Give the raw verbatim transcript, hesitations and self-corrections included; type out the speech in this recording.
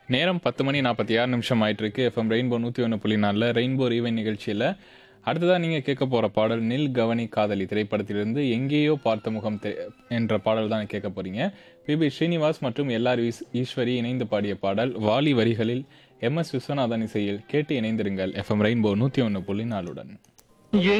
நேரம் பத்து மணி நாற்பத்தி ஆறு நிமிஷம் ஆயிட்டு இருக்கு. எஃப்எம் ரெயின்போ நூற்றி ஒன்று புள்ளி நாலில் ரெயின்போ ரீவன் நிகழ்ச்சியில் அடுத்ததாக நீங்கள் கேட்க போகிற பாடல் நில் கவனி காதலி திரைப்படத்திலிருந்து எங்கேயோ பார்த்த முகம் தெ- என்ற பாடல் தான் கேட்க போறீங்க. பிபி ஸ்ரீனிவாஸ் மற்றும் எல்ஆர் ஈஸ் ஈஸ்வரி இணைந்து பாடிய பாடல் வாலி வரிகளில் எம் எஸ் விஸ்வநாதன் இசையில் கேட்டு இணைந்திருங்கள் எஃப்எம் ரெயின்போ நூற்றி ஒன்று புள்ளி நாலுடன்.